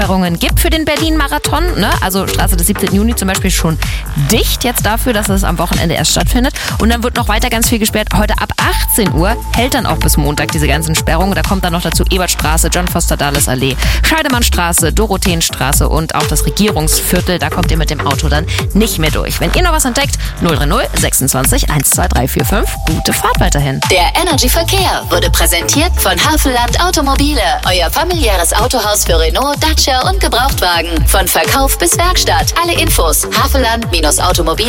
Verkehrssperrungen gibt für den Berlin-Marathon. Ne? Also Straße des 17. Juni zum Beispiel schon dicht jetzt dafür, dass es am Wochenende erst stattfindet. Und dann wird noch weiter ganz viel gesperrt. Heute ab 18 Uhr hält dann auch bis Montag diese ganzen Sperrungen. Da kommt dann noch dazu Ebertstraße, John Foster Dulles Allee, Scheidemannstraße, Dorotheenstraße und auch das Regierungsviertel. Da kommt ihr mit dem Auto dann nicht mehr durch. Wenn ihr noch was entdeckt, 030 26 12345. Gute Fahrt weiterhin. Der Energy Verkehr wurde präsentiert von Havelland Automobile. Euer familiäres Autohaus für Renault, Dacia und Gebrauchtwagen. Von Verkauf bis Werkstatt. Alle Infos havelland-automobil